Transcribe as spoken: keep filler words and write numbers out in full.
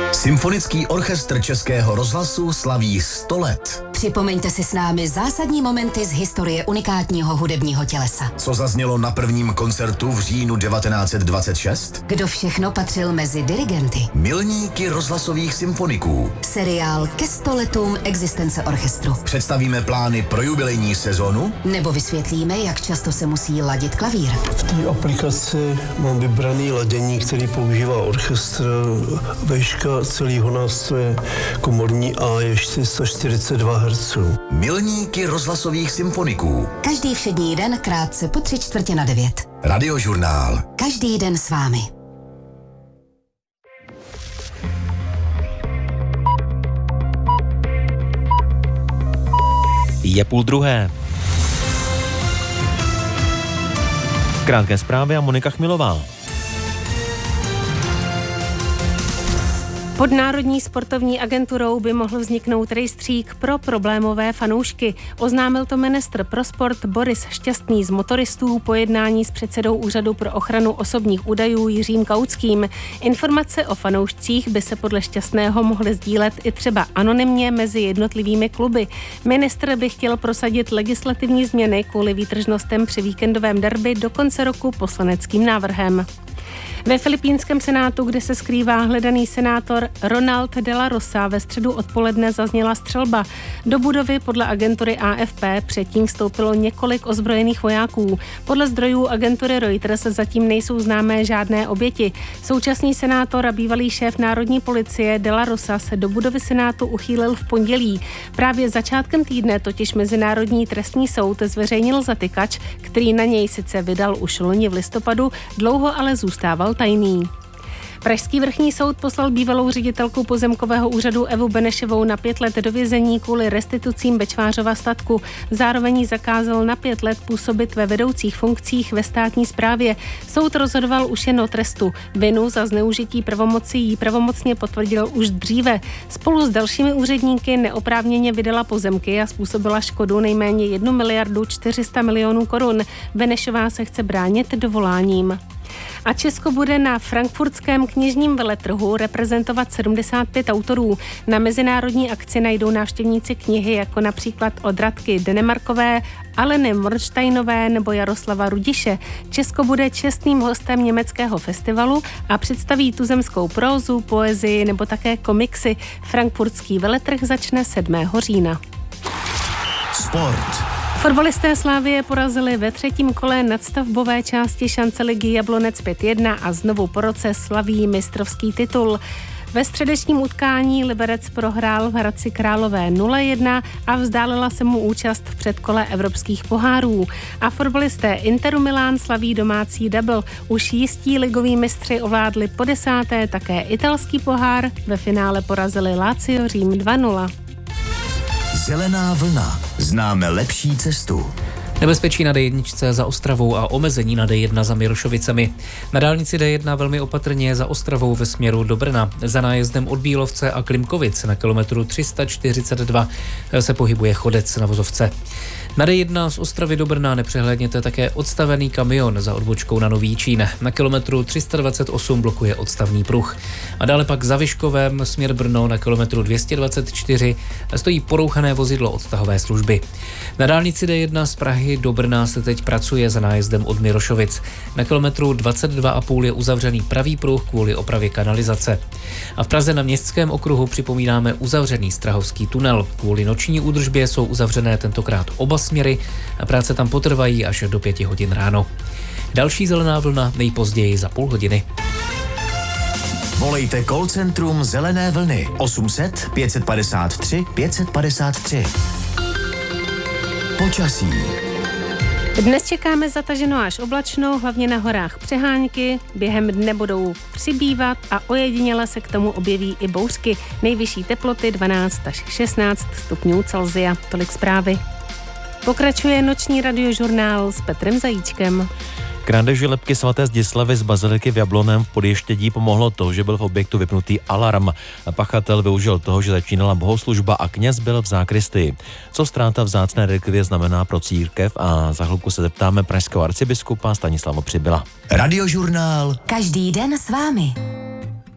Symfonický orchestr Českého rozhlasu slaví sto let. Připomeňte si s námi zásadní momenty z historie unikátního hudebního tělesa. Co zaznělo na prvním koncertu v říjnu devatenáct set dvacet šest? Kdo všechno patřil mezi dirigenty? Milníky rozhlasových symfoniků. Seriál ke sto letům existence orchestru. Představíme plány pro jubilejní sezonu? Nebo vysvětlíme, jak často se musí ladit klavír. V té aplikaci mám vybraný ladění, který používá orchestr. Vejška celého nástroje komorní A je čtyři sta čtyřicet dva hertzů. Milníky rozhlasových symfoniků. Každý všední den krátce po tři čtvrtě na devět. Radiožurnál. Každý den s vámi. Je půl druhé. Krátké zprávy a Monika Chmilová. Pod Národní sportovní agenturou by mohl vzniknout rejstřík pro problémové fanoušky. Oznámil to ministr pro sport Boris Šťastný z motoristů po jednání s předsedou Úřadu pro ochranu osobních údajů Jiřím Kautským. Informace o fanoušcích by se podle Šťastného mohly sdílet i třeba anonymně mezi jednotlivými kluby. Ministr by chtěl prosadit legislativní změny kvůli výtržnostem při víkendovém derby do konce roku poslaneckým návrhem. Ve filipínském senátu, kde se skrývá hledaný senátor Ronald de la Rosa, ve středu odpoledne zazněla střelba. Do budovy podle agentury A F P předtím vstoupilo několik ozbrojených vojáků. Podle zdrojů agentury Reuters zatím nejsou známé žádné oběti. Současný senátor a bývalý šéf národní policie de la Rosa se do budovy senátu uchýlil v pondělí. Právě začátkem týdne totiž Mezinárodní trestní soud zveřejnil zatykač, který na něj sice vydal už loni v listopadu, dlouho ale zůstával tajný. Pražský vrchní soud poslal bývalou ředitelku pozemkového úřadu Evu Benešovou na pět let do vězení kvůli restitucím Bečvářova statku. Zároveň jí zakázal na pět let působit ve vedoucích funkcích ve státní správě. Soud rozhodoval už jen o trestu. Vinu za zneužití pravomoci jí pravomocně potvrdil už dříve. Spolu s dalšími úředníky neoprávněně vydala pozemky a způsobila škodu nejméně jednu miliardu čtyři sta milionů korun. Benešová se chce bránit dovoláním. A Česko bude na frankfurtském knižním veletrhu reprezentovat sedmdesát pět autorů. Na mezinárodní akci najdou návštěvníci knihy jako například od Radky Denemarkové, Aleny Mornsteinové nebo Jaroslava Rudiše. Česko bude čestným hostem německého festivalu a představí tuzemskou prózu, poezii nebo také komiksy. Frankfurtský veletrh začne sedmého října. Sport. Fotbalisté Slavie porazili ve třetím kole nadstavbové části šance ligy Jablonec pět jedna a znovu po roce slaví mistrovský titul. Ve středečním utkání Liberec prohrál v Hradci Králové nula jedna a vzdálila se mu účast v předkole evropských pohárů. A fotbalisté Interu Milán slaví domácí double. Už jistí ligoví mistři ovládli po desáté také italský pohár. Ve finále porazili Lazio Řím dva nula. Zelená vlna. Známe lepší cestu. Nebezpečí na D jedna za Ostravou a omezení na D jedna za Mirošovicemi. Na dálnici D jedna velmi opatrně za Ostravou ve směru do Brna. Za nájezdem od Bílovce a Klimkovic na kilometru tři sta čtyřicet dva se pohybuje chodec na vozovce. Na D jedna z Ostravy do Brna nepřehlédněte také odstavený kamion za odbočkou na Nový Čín. Na kilometru tři sta dvacet osm blokuje odstavný pruh. A dále pak za Vyškovem směr Brno na kilometru dvě stě dvacet čtyři stojí porouchané vozidlo odtahové služby. Na dálnici D jedna z Prahy do Brna se teď pracuje za nájezdem od Mirošovic. Na kilometru dvacet dva a půl je uzavřený pravý pruh kvůli opravě kanalizace. A v Praze na Městském okruhu připomínáme uzavřený Strahovský tunel. Kvůli noční údržbě jsou uzavřené tentokrát oba směry a práce tam potrvají až do pěti hodin ráno. Další zelená vlna nejpozději za půl hodiny. Volejte call centrum Zelené vlny osm set pět set padesát tři pět set padesát tři. Počasí. Dnes čekáme zataženo až oblačno, hlavně na horách přehánky. Během dne budou přibývat a ojediněle se k tomu objeví i bouřky. Nejvyšší teploty dvanáct až šestnáct stupňů Celsia. Tolik zprávy. Pokračuje noční radiožurnál s Petrem Zajíčkem. Krádeži lebky svaté Zdislavy z baziliky v Jablonném v Podještědí pomohlo to, že byl v objektu vypnutý alarm. Pachatel využil toho, že začínala bohoslužba a kněz byl v zákristii. Co ztráta vzácné relikvie znamená pro církev a za chvilku se zeptáme pražského arcibiskupa Stanislava Přibyla. Radiožurnál. Každý den s vámi.